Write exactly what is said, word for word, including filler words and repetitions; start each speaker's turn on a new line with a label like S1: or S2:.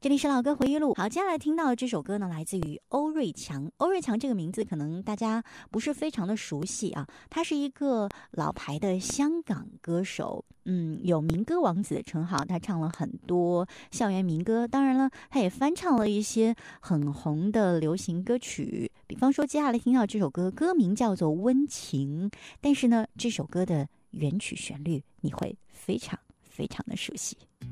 S1: 这里是老歌回忆录。好，接下来听到的这首歌呢，来自于欧瑞强。欧瑞强这个名字可能大家不是非常的熟悉啊，他是一个老牌的香港歌手，嗯，有民歌王子的称号。他唱了很多校园民歌，当然了，他也翻唱了一些很红的流行歌曲。比方说，接下来听到这首歌，歌名叫做《温情》，但是呢，这首歌的原曲旋律你会非常非常的熟悉。